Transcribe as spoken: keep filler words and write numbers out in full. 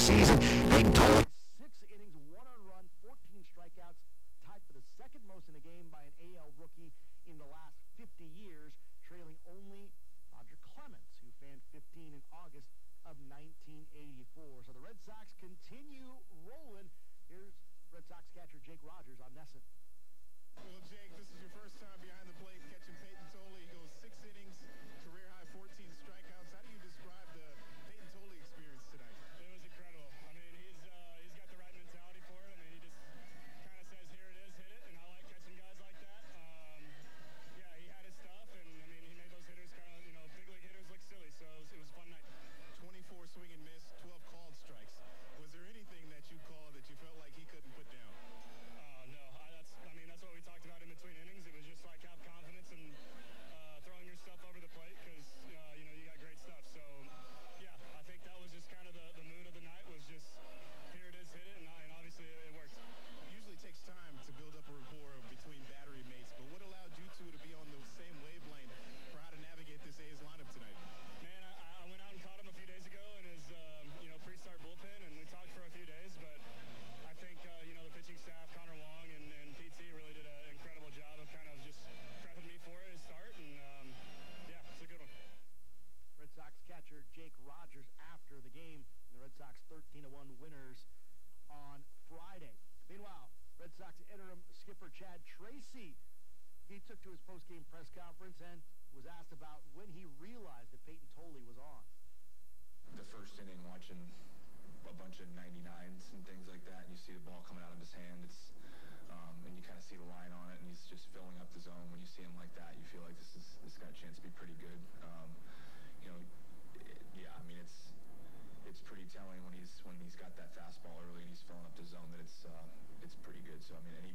season. Peyton Toley, six innings, one earned run, fourteen strikeouts, tied for the second most in a game by an A L rookie in the last fifty years, trailing only Roger Clemens, who fanned fifteen in August of nineteen eighty-four. So the Red Sox continue rolling. Here's Red Sox catcher Jake Rogers on NESN. Well, Jake, this is your first time behind the plate catching Peyton Toley. He goes six innings, career-high fourteen strikeouts. How do you describe the Peyton Toley experience tonight? It was incredible. I mean, he's uh, he's got the right mentality for it. I mean, he just kind of says, here it is, hit it, and I like catching guys like that. Um, yeah, he had his stuff, and, I mean, he made those hitters kind of, you know, big league hitters look silly, so it was, it was a fun night. twenty-four swing and miss, twelve called strikes. Was there anything that you called that you felt like he couldn't put down? Uh, no, I, that's, I mean, that's what we talked about in between innings. It was just like have confidence and uh, throwing your stuff over the plate because, uh, you know, you got great stuff. So, yeah, I think that was just kind of the, the mood of the night was just, here it is, hit it, and, and obviously it, it worked. Usually takes time to build up a rapport between battery mates, but what allowed you two to be on the same wavelength for how to navigate this A's lineup tonight? Man, I, I went out and caught him a few days ago in his, um, you know, pre-start bullpen, and we talked for a few days, but I think, uh, you know, the pitching staff, Connor Wong and, and P T really did an incredible job of kind of just prepping me for his start, and, um, yeah, it's a good one. Red Sox catcher Jake Rogers after the game, and the Red Sox thirteen to one winners on Friday. Meanwhile, Red Sox interim skipper Chad Tracy, he took to his post-game press conference and was asked about when he realized that Peyton Toley was on. The first inning, watching a bunch of ninety-nines and things like that, and you see the ball coming out of his hand, it's, um, and you kind of see the line on it, and he's just filling up the zone. When you see him like that, you feel like this is this got a chance to be pretty good. Um, you know, it, yeah, I mean it's it's pretty telling when he's when he's got that fastball early and he's filling up the zone that it's uh, it's pretty good. So I mean, any